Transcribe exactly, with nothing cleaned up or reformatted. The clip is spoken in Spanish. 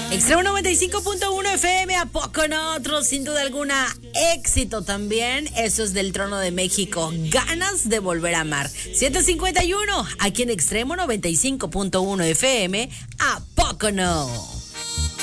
Extremo noventa y cinco punto uno F M, ¿a poco no? Otro, sin duda alguna, éxito también. Eso es del Trono de México. Ganas de volver a amar. siete cincuenta y uno, aquí en Extremo noventa y cinco punto uno F M, ¿a poco no?